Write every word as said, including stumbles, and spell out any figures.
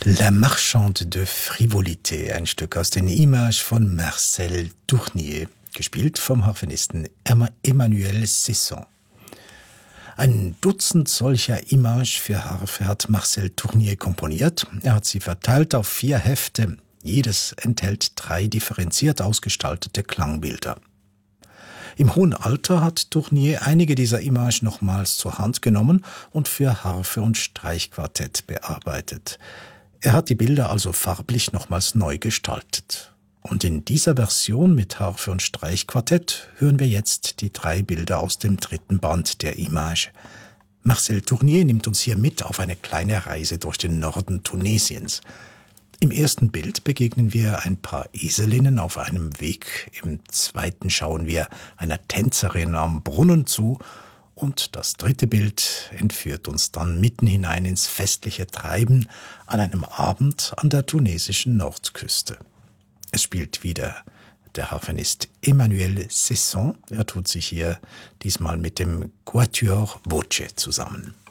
La Marchande de Frivolité, ein Stück aus den Images von Marcel Tournier, gespielt vom Harfenisten Emmanuel Cesson. Ein Dutzend solcher Images für Harfe hat Marcel Tournier komponiert. Er hat sie verteilt auf vier Hefte. Jedes enthält drei differenziert ausgestaltete Klangbilder. Im hohen Alter hat Tournier einige dieser Images nochmals zur Hand genommen und für Harfe und Streichquartett bearbeitet. Er hat die Bilder also farblich nochmals neu gestaltet. Und in dieser Version mit Harfe und Streichquartett hören wir jetzt die drei Bilder aus dem dritten Band der Images. Marcel Tournier nimmt uns hier mit auf eine kleine Reise durch den Norden Tunesiens. Im ersten Bild begegnen wir ein paar Eselinnen auf einem Weg, im zweiten schauen wir einer Tänzerin am Brunnen zu und das dritte Bild entführt uns dann mitten hinein ins festliche Treiben an einem Abend an der tunesischen Nordküste. Es spielt wieder der Harfenist Emmanuel Cesson. Er tut sich hier diesmal mit dem Quatuor Voce zusammen.